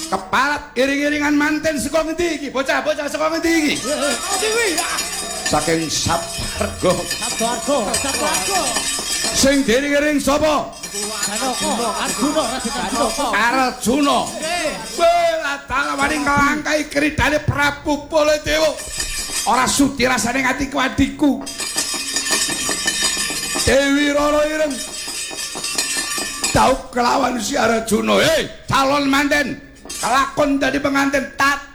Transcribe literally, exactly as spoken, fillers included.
kepalat iring-iringan manten saka ngendi iki? Bocah-bocah saka ngendi iki? Saking Sabarga. Sabarga, Sabarga. Sing diring-iring sapa? Janaka, Arjuna, Raden Arjuna. Arjuna. Kowe latang maring nglangkai kridane Prabu Baladewa. Ora sudi rasane ngatiku adikku. Dewi Rara Ireng. Tau kelawan si Arjuna. Hei, calon manten. Kelakon dadi pengantin tat